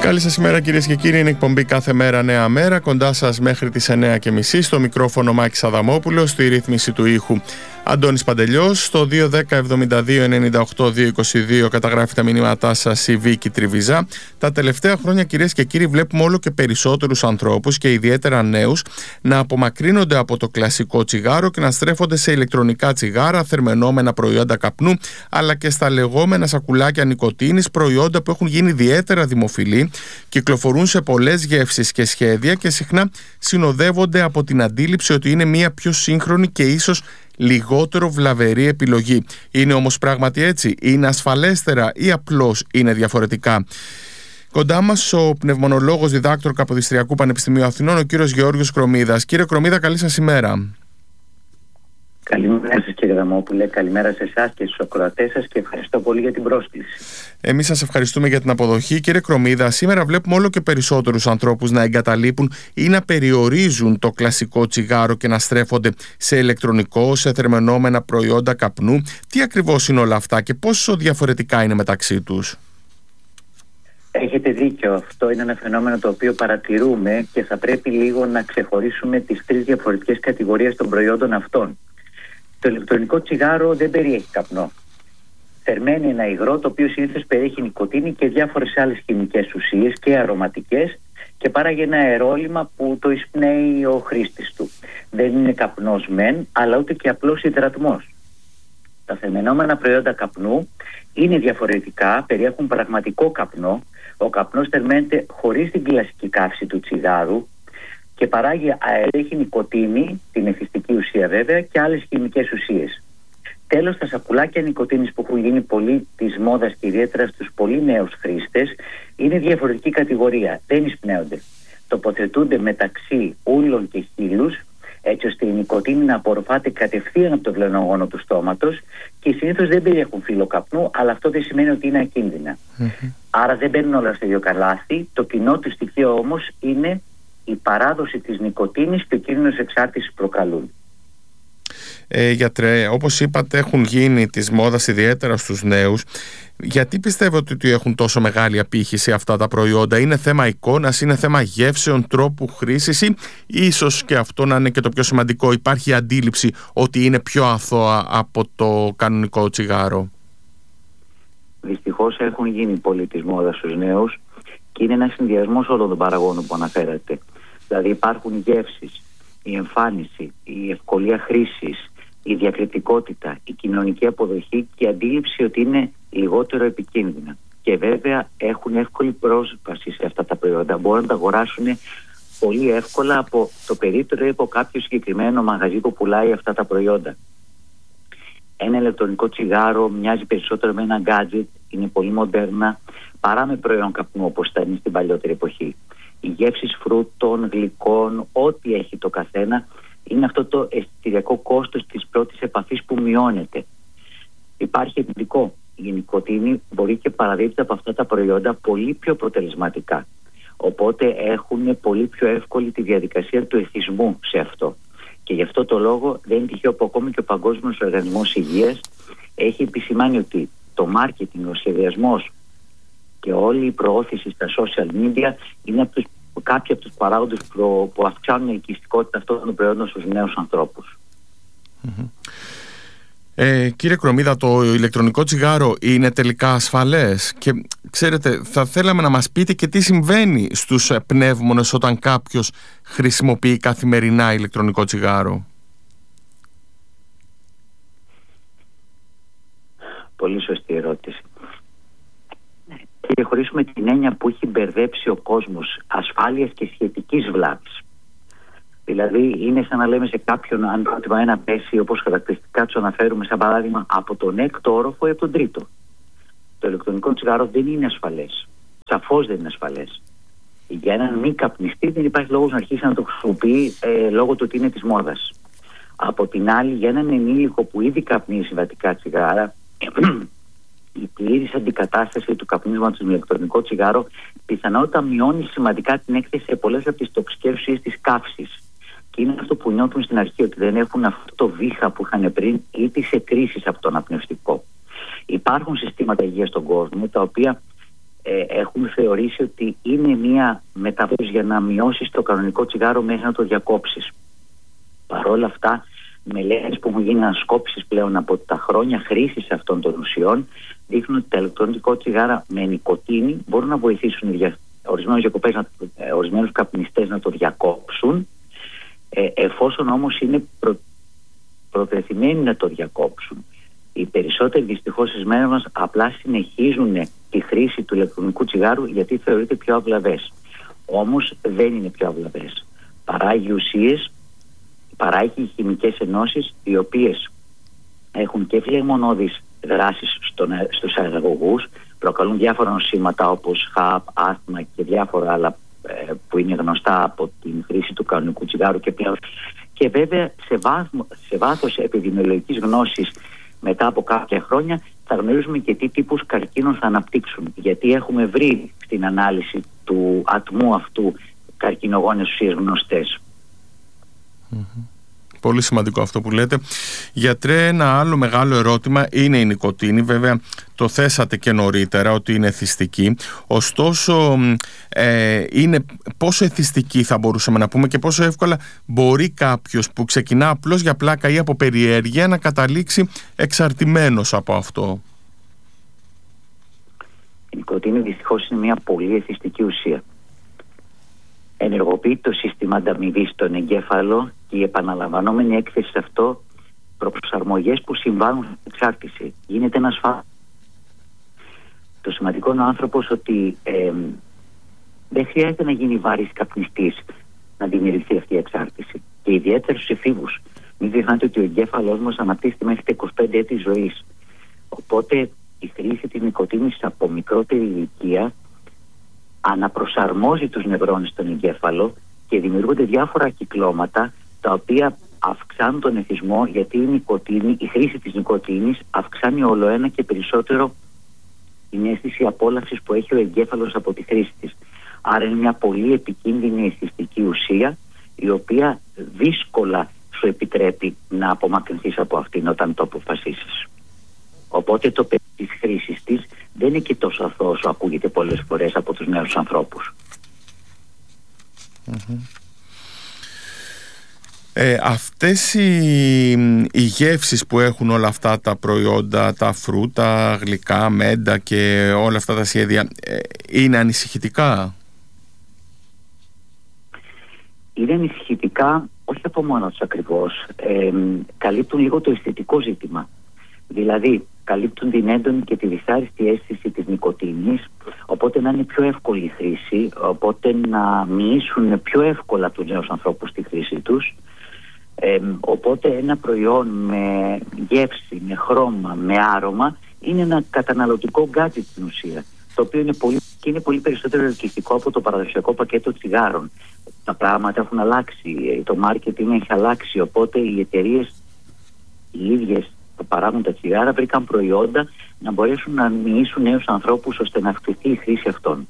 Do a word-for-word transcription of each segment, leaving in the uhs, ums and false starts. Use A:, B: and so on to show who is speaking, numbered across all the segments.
A: Καλή σας ημέρα κυρίες και κύριοι, είναι εκπομπή κάθε μέρα Νέα Μέρα, κοντά σας μέχρι τις εννιά και μισή, στο μικρόφωνο Μάκης Αδαμόπουλος, στη ρύθμιση του ήχου Αντώνης Παντελιός, στο δύο δέκα εβδομήντα δύο ενενήντα οκτώ διακόσια είκοσι δύο καταγράφει τα μηνύματά σας η Βίκη Τριβιζά. Τα τελευταία χρόνια κυρίες και κύριοι βλέπουμε όλο και περισσότερους ανθρώπους και ιδιαίτερα νέους να απομακρύνονται από το κλασικό τσιγάρο και να στρέφονται σε ηλεκτρονικά τσιγάρα, θερμαινόμενα προϊόντα καπνού, αλλά και στα λεγόμενα σακουλάκια νοικοτήνης, προϊόντα που έχουν γίνει ιδιαίτερα δημοφιλή, κυκλοφορούν σε πολλές γεύσεις και σχέδια και συχνά συνοδεύονται από την αντίληψη ότι είναι μια πιο σύγχρονη και ίσως λιγότερο βλαβερή επιλογή. Είναι όμως πράγματι έτσι? Είναι ασφαλέστερα ή απλώς είναι διαφορετικά? Κοντά μας ο πνευμονολόγος διδάκτορ Καποδιστριακού Πανεπιστημίου Αθηνών, ο κύριος Γεώργιος Κρομίδας. Κύριε Κρομίδα, καλή σας ημέρα.
B: Καλημέρα σας κύριε Δαμόπουλε, καλημέρα σε εσάς και στους ακροατές σας και ευχαριστώ πολύ για την πρόσκληση.
A: Εμείς σας ευχαριστούμε για την αποδοχή. Κύριε Κρομίδα, σήμερα βλέπουμε όλο και περισσότερους ανθρώπους να εγκαταλείπουν ή να περιορίζουν το κλασικό τσιγάρο και να στρέφονται σε ηλεκτρονικό, σε θερμαινόμενα προϊόντα καπνού. Τι ακριβώς είναι όλα αυτά και πόσο διαφορετικά είναι μεταξύ τους?
B: Έχετε δίκιο, αυτό είναι ένα φαινόμενο το οποίο παρατηρούμε και θα πρέπει λίγο να ξεχωρίσουμε τις τρεις διαφορετικές κατηγορίες των προϊόντων αυτών. Το ηλεκτρονικό τσιγάρο δεν περιέχει καπνό. Θερμαίνει ένα υγρό το οποίο συνήθως περιέχει νικοτίνη και διάφορες άλλες χημικές ουσίες και αρωματικές και παράγει ένα αερόλυμα που το εισπνέει ο χρήστης του. Δεν είναι καπνός μεν, αλλά ούτε και απλός υδρατμός. Τα θερμαινόμενα προϊόντα καπνού είναι διαφορετικά, περιέχουν πραγματικό καπνό. Ο καπνός θερμαίνεται χωρίς την κλασική καύση του τσιγάρου και παράγει, έχει νικοτίνη, την εθιστική ουσία βέβαια, και άλλες χημικές ουσίες. Τέλος, τα σακουλάκια νικοτίνης που έχουν γίνει πολύ της μόδας και ιδιαίτερα στους πολύ νέους χρήστες είναι διαφορετική κατηγορία. Δεν εισπνέονται. Τοποθετούνται μεταξύ ούλων και χείλους, έτσι ώστε η νικοτίνη να απορροφάται κατευθείαν από το βλενογόνο του στόματος και συνήθως δεν περιέχουν φύλλο καπνού, αλλά αυτό δεν σημαίνει ότι είναι ακίνδυνα. Mm-hmm. Άρα δεν μπαίνουν όλα στο ίδιο καλάθι. Το κοινό του στοιχείο όμως είναι η παράδοση της νικοτίνης και ο κίνδυνος εξάρτησης προκαλούν.
A: Ε, γιατρέ, όπως είπατε, έχουν γίνει της μόδας ιδιαίτερα στους νέους. Γιατί πιστεύετε ότι έχουν τόσο μεγάλη απήχηση αυτά τα προϊόντα? Είναι θέμα εικόνας, είναι θέμα γεύσεων, τρόπου χρήσης ή ίσως και αυτό να είναι και το πιο σημαντικό, υπάρχει αντίληψη ότι είναι πιο αθώα από το κανονικό τσιγάρο?
B: Δυστυχώς έχουν γίνει πολύ της μόδας στους νέους και είναι ένας συνδυασμός όλων των παραγόντων που αναφέρατε. Δηλαδή υπάρχουν γεύσεις, η εμφάνιση, η ευκολία χρήσης, η διακριτικότητα, η κοινωνική αποδοχή και η αντίληψη ότι είναι λιγότερο επικίνδυνα. Και βέβαια έχουν εύκολη πρόσβαση σε αυτά τα προϊόντα. Μπορούν να τα αγοράσουν πολύ εύκολα από το περίπτερο ή από κάποιο συγκεκριμένο μαγαζί που πουλάει αυτά τα προϊόντα. Ένα ηλεκτρονικό τσιγάρο μοιάζει περισσότερο με ένα gadget, είναι πολύ μοντέρνα, παρά με προϊόν καπνού όπως ήταν στην παλιότερη εποχή. Οι γεύσεις φρούτων, γλυκών, ό,τι έχει το καθένα, είναι αυτό το αισθητηριακό κόστος της πρώτης επαφής που μειώνεται. Υπάρχει εντυπικό. Η νοικοτήνη μπορεί και παραδίδεται από αυτά τα προϊόντα πολύ πιο αποτελεσματικά. Οπότε έχουν πολύ πιο εύκολη τη διαδικασία του εθισμού σε αυτό. Και γι' αυτό το λόγο δεν είναι τυχαίο που ακόμη και ο Παγκόσμιος Οργανισμός Υγείας έχει επισημάνει ότι το marketing, ο σχεδιασμός και όλη η προώθηση στα social media είναι από τους, κάποιοι από τους παράγοντες που, που αυξάνουν η ελκυστικότητα αυτών των προϊόντων στους νέους ανθρώπους.
A: Mm-hmm. Ε, κύριε Κρομίδα, το ηλεκτρονικό τσιγάρο είναι τελικά ασφαλές? Και ξέρετε, θα θέλαμε να μας πείτε και τι συμβαίνει στους πνεύμονες όταν κάποιος χρησιμοποιεί καθημερινά ηλεκτρονικό τσιγάρο.
B: Πολύ σωστή ερώτηση. Και χωρίσουμε την έννοια που έχει μπερδέψει ο κόσμος ασφάλειας και σχετικής βλάβης. Δηλαδή είναι σαν να λέμε σε κάποιον, αν πρότειμα ένα πέσει, όπως χαρακτηριστικά του αναφέρουμε σαν παράδειγμα, από τον έκτο όροφο ή από τον τρίτο. Το ηλεκτρονικό τσιγάρο δεν είναι ασφαλές. Σαφώς δεν είναι ασφαλές. Για έναν μη καπνιστή δεν υπάρχει λόγος να αρχίσει να το χρησιμοποιεί ε, λόγω του ότι είναι της μόδας. Από την άλλη, για έναν ενήλικο που ήδη καπνίζει συμβατικά τσιγάρα, η πλήρης αντικατάσταση του καπνίσματος με ηλεκτρονικό τσιγάρο πιθανότατα μειώνει σημαντικά την έκθεση σε πολλές από τις τοξικές ουσίες της καύσης. Και είναι αυτό που νιώθουν στην αρχή, ότι δεν έχουν αυτό το βήχα που είχαν πριν ή τις εκκρίσεις από το αναπνευστικό. Υπάρχουν συστήματα υγείας στον κόσμο τα οποία ε, έχουν θεωρήσει ότι είναι μια μεταβίωση για να μειώσεις το κανονικό τσιγάρο μέχρι να το διακόψεις. Παρ' όλα αυτά, μελέτες που έχουν γίνει ανασκόπησης πλέον από τα χρόνια χρήσης αυτών των ουσιών δείχνουν ότι τα ηλεκτρονικά τσιγάρα με νοικοτήνη μπορούν να βοηθήσουν ορισμένους διακοπές, ορισμένους καπνιστές να το διακόψουν, ε, εφόσον όμως είναι προ, προτεθειμένοι να το διακόψουν. Οι περισσότεροι δυστυχώς στις μέρες μας απλά συνεχίζουν τη χρήση του ηλεκτρονικού τσιγάρου γιατί θεωρείται πιο αυλαβές. Όμως δεν είναι πιο αυλαβές. Παράγει ουσίες, παράγει χημικές ενώσεις οι οποίες έχουν και φλεγμονώδεις δράσεις στον, στους αεραγωγούς, προκαλούν διάφορα νοσήματα όπως χαπ, άσθμα και διάφορα άλλα ε, που είναι γνωστά από την χρήση του κανονικού τσιγάρου και πλέον. Και βέβαια σε, βάθμο, σε βάθος επιδημιολογικής γνώσης μετά από κάποια χρόνια θα γνωρίζουμε και τι τύπους καρκίνων θα αναπτύξουν, γιατί έχουμε βρει στην ανάλυση του ατμού αυτού καρκινογόνες ουσίες γνωστές.
A: Mm-hmm. Πολύ σημαντικό αυτό που λέτε. Γιατρέ, ένα άλλο μεγάλο ερώτημα είναι η νοικοτήνη. Βέβαια το θέσατε και νωρίτερα ότι είναι εθιστική. Ωστόσο ε, είναι πόσο εθιστική θα μπορούσαμε να πούμε και πόσο εύκολα μπορεί κάποιος που ξεκινά απλώς για πλάκα ή από περιέργεια να καταλήξει εξαρτημένος από αυτό?
B: Η νοικοτήνη δυστυχώς είναι μια πολύ εθιστική ουσία. Ενεργοποιεί το σύστημα ανταμοιβής στον εγκέφαλο και η επαναλαμβανόμενη έκθεση σε αυτό προσαρμογές που συμβάλλουν στην εξάρτηση. Γίνεται ένας φα... Το σημαντικό είναι ο άνθρωπος ότι ε, δεν χρειάζεται να γίνει βάρης καπνιστής να δημιουργηθεί αυτή η εξάρτηση. Και ιδιαίτερα στους εφήβους. Μην ξεχνάτε ότι ο εγκέφαλός μας αναπτύσσεται μέχρι τα είκοσι πέντε έτη ζωής. Οπότε η χρήση της νοικοτήνης από μικρότερη ηλικία αναπροσαρμόζει τους νευρώνες στον εγκέφαλο και δημιουργούνται διάφορα κυκλώματα τα οποία αυξάνουν τον εθισμό, γιατί η νοικοτήνη, η χρήση της νοικοτήνης αυξάνει όλο ένα και περισσότερο την αίσθηση απόλαυσης που έχει ο εγκέφαλος από τη χρήση της. Άρα είναι μια πολύ επικίνδυνη εθιστική ουσία η οποία δύσκολα σου επιτρέπει να απομακρυνθείς από αυτήν όταν το αποφασίσεις. Οπότε το παιδί της χρήσης της δεν είναι και τόσο αθώο όσο ακούγεται πολλές φορές από τους νέους ανθρώπους.
A: Mm-hmm. Ε, αυτές οι, οι γεύσεις που έχουν όλα αυτά τα προϊόντα, τα φρούτα, γλυκά, μέντα και όλα αυτά τα σχέδια, ε, είναι ανησυχητικά?
B: Είναι ανησυχητικά όχι από μόνο τους ακριβώς. Ε, καλύπτουν λίγο το αισθητικό ζήτημα. Δηλαδή καλύπτουν την έντονη και τη δυσάρεστη αίσθηση της νοικοτήνης, οπότε να είναι πιο εύκολη η χρήση, οπότε να μοιήσουν πιο εύκολα τους νέους ανθρώπους στη χρήση τους. Ε, οπότε ένα προϊόν με γεύση, με χρώμα, με άρωμα είναι ένα καταναλωτικό gadget στην ουσία, το οποίο είναι πολύ, και είναι πολύ περισσότερο ελκυστικό από το παραδοσιακό πακέτο τσιγάρων. Τα πράγματα έχουν αλλάξει, το marketing έχει αλλάξει, οπότε οι εταιρείες οι ίδιες που παράγουν τα τσιγάρα βρήκαν προϊόντα να μπορέσουν να μοιήσουν νέους ανθρώπους ώστε να αυξηθεί η χρήση αυτών.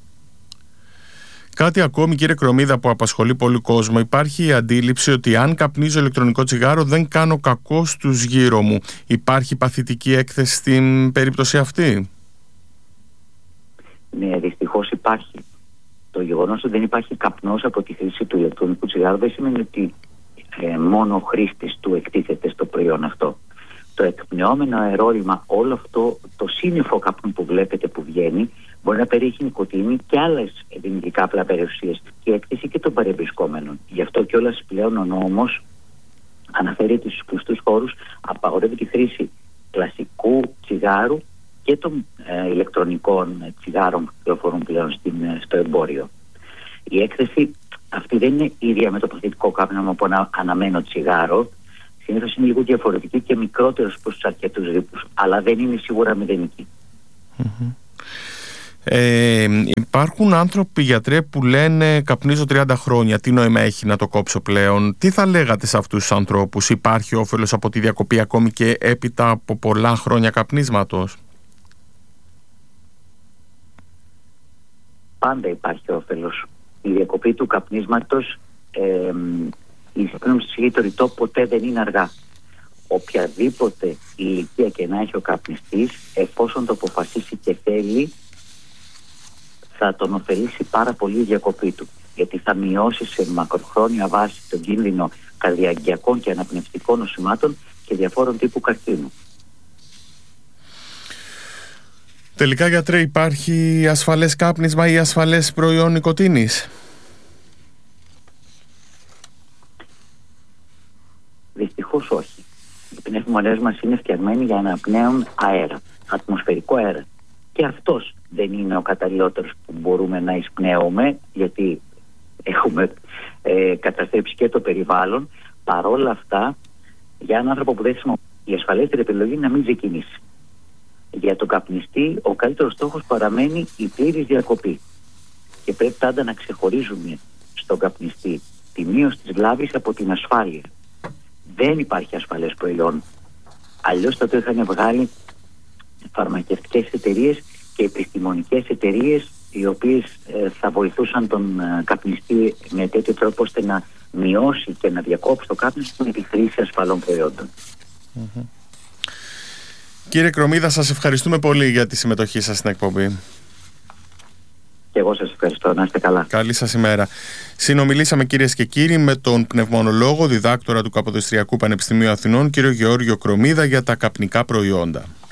A: Κάτι ακόμη, κύριε Κρομίδα, που απασχολεί πολύ κόσμο. Υπάρχει η αντίληψη ότι αν καπνίζω ηλεκτρονικό τσιγάρο δεν κάνω κακό στους γύρω μου. Υπάρχει παθητική έκθεση στην περίπτωση αυτή?
B: Ναι, δυστυχώς υπάρχει. Το γεγονός ότι δεν υπάρχει καπνός από τη χρήση του ηλεκτρονικού τσιγάρου δεν σημαίνει ότι ε, μόνο ο χρήστης του εκτίθεται στο προϊόν αυτό. Το εκπνεόμενο αερόλυμα, όλο αυτό το σύννεφο καπνού που βλέπετε που βγαίνει, μπορεί να περιέχει νοικοτήνη και άλλες δυνητικά απλά περιουσίες και η έκθεση και των παρευρισκόμενων. Γι' αυτό κιόλας πλέον ο νόμος αναφέρει ότι στους κλειστούς χώρους απαγορεύει τη χρήση κλασικού τσιγάρου και των ε, ηλεκτρονικών τσιγάρων που κυκλοφορούν πλέον στην, στο εμπόριο. Η έκθεση αυτή δεν είναι ίδια με το παθητικό κάπνισμα από ένα αναμένο τσιγάρο. Συνήθως είναι λίγο διαφορετική και μικρότερος προς τους αρκετούς ρήπους, αλλά δεν είναι σίγουρα μηδενική.
A: Mm-hmm. Ε, υπάρχουν άνθρωποι, γιατρέ, που λένε καπνίζω τριάντα χρόνια, τι νόημα έχει να το κόψω πλέον? Τι θα λέγατε σε αυτούς τους ανθρώπους? Υπάρχει όφελος από τη διακοπή ακόμη και έπειτα από πολλά χρόνια καπνίσματος?
B: Πάντα υπάρχει όφελος. Η διακοπή του καπνίσματος, ε, η σύγκριση το ρητό, ποτέ δεν είναι αργά. Οποιαδήποτε ηλικία και να έχει ο καπνιστής, εφόσον το αποφασίσει και θέλει, θα τον ωφελήσει πάρα πολύ η διακοπή του, γιατί θα μειώσει σε μακροχρόνια βάση τον κίνδυνο καρδιαγγειακών και αναπνευστικών νοσημάτων και διαφόρων τύπου καρκίνου.
A: Τελικά, γιατρέ, υπάρχει ασφαλές κάπνισμα ή ασφαλές προϊόν νικοτίνης?
B: Δυστυχώς όχι. Οι πνευμονές μας είναι φτιαγμένοι για να αναπνέουν αέρα, ατμοσφαιρικό αέρα. Και αυτός δεν είναι ο καταλληλότερος που μπορούμε να εισπνέουμε, γιατί έχουμε ε, καταστρέψει και το περιβάλλον. Παρόλα αυτά, για έναν άνθρωπο που δεν χρησιμοποιεί, η ασφαλέστερη επιλογή είναι να μην ξεκινήσει. Για τον καπνιστή, ο καλύτερος στόχος παραμένει η πλήρης διακοπή. Και πρέπει πάντα να ξεχωρίζουμε στον καπνιστή τη μείωση της βλάβης από την ασφάλεια. Δεν υπάρχει ασφαλές προϊόν. Αλλιώς θα το είχαν βγάλει φαρμακευτικές εταιρείες και επιστημονικές εταιρείες, οι οποίες ε, θα βοηθούσαν τον ε, καπνιστή με τέτοιο τρόπο ώστε να μειώσει και να διακόψει το κάπνισμα με τη χρήση ασφαλών προϊόντων.
A: Mm-hmm. Κύριε Κρομίδα, σας ευχαριστούμε πολύ για τη συμμετοχή σας στην εκπομπή.
B: Και εγώ σας ευχαριστώ. Να είστε καλά.
A: Καλή σας ημέρα. Συνομιλήσαμε, κυρίες και κύριοι, με τον πνευμονολόγο, διδάκτορα του Καποδιστριακού Πανεπιστημίου Αθηνών, κύριο Γεώργιο Κρομίδα, για τα καπνικά προϊόντα.